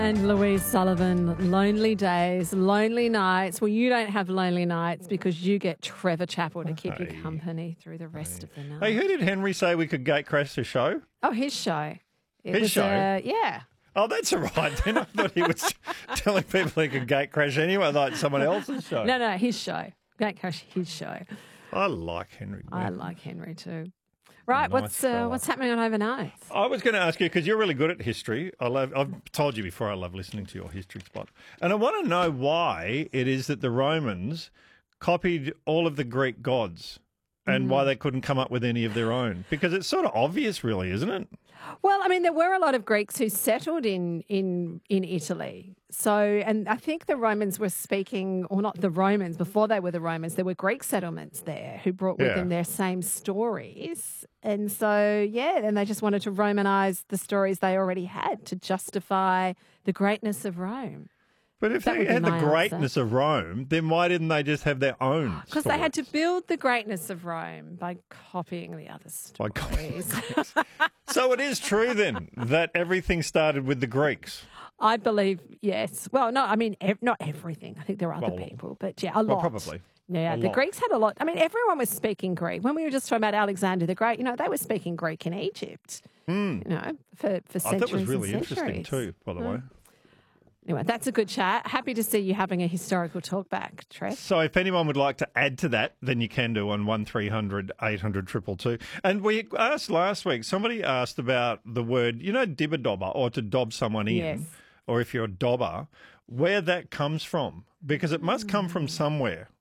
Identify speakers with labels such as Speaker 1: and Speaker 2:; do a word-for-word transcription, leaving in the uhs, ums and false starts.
Speaker 1: And Louise Sullivan, lonely days, lonely nights. Well, you don't have lonely nights because you get Trevor Chappell to keep
Speaker 2: Hey.
Speaker 1: you company through the rest
Speaker 2: Hey.
Speaker 1: of the night.
Speaker 2: Hey, who did Henry say we could gate crash the show?
Speaker 1: Oh, his show. It
Speaker 2: His
Speaker 1: was,
Speaker 2: show?
Speaker 1: Uh, yeah.
Speaker 2: Oh, that's all right. Then I thought he was telling people they could gate crash anyway. I thought someone else's show.
Speaker 1: No, no, his show. Gate crash, his show.
Speaker 2: I like Henry.
Speaker 1: I like Henry too. Right,
Speaker 2: Nice
Speaker 1: what's uh,
Speaker 2: fella.
Speaker 1: what's happening on overnight?
Speaker 2: I was going to ask you, because you're really good at history. I love, I've told you before I love listening to your history spot. And I want to know why it is that the Romans copied all of the Greek gods and why they couldn't come up with any of their own. Because it's sort of obvious, really, isn't it?
Speaker 1: Well, I mean, there were a lot of Greeks who settled in in in Italy. So, and I think the Romans were speaking, or not the Romans, before they were the Romans, there were Greek settlements there who brought with
Speaker 2: Yeah.
Speaker 1: them their same stories. And so, yeah, then they just wanted to Romanize the stories they already had to justify the greatness of Rome.
Speaker 2: But if
Speaker 1: That
Speaker 2: they
Speaker 1: would be
Speaker 2: had the
Speaker 1: my answer.
Speaker 2: greatness of Rome, then why didn't they just have their own?
Speaker 1: Because they had to
Speaker 2: stories?
Speaker 1: build the greatness of Rome by copying the other
Speaker 2: By
Speaker 1: stories.
Speaker 2: copying So it is true then that everything started with the Greeks.
Speaker 1: I believe, yes. Well, no, I mean, ev- not everything. I think there are other
Speaker 2: Well,
Speaker 1: people, but yeah, a
Speaker 2: well,
Speaker 1: lot.
Speaker 2: probably.
Speaker 1: Yeah,
Speaker 2: A
Speaker 1: the
Speaker 2: lot.
Speaker 1: Greeks had a lot. I mean, everyone was speaking Greek. When we were just talking about Alexander the Great, you know, they were speaking Greek in Egypt, you know, for, for
Speaker 2: I
Speaker 1: centuries
Speaker 2: thought it was really
Speaker 1: and
Speaker 2: interesting
Speaker 1: centuries.
Speaker 2: too, by the way.
Speaker 1: Anyway, that's a good chat. Happy to see you having a historical talk back, Trev.
Speaker 2: So if anyone would like to add to that, then you can do on one three hundred eight hundred two two two. And we asked last week, somebody asked about the word, you know, dibber-dobber, or to dob someone in,
Speaker 1: Yes.
Speaker 2: or if you're a dobber, where that comes from. Because it must come from somewhere.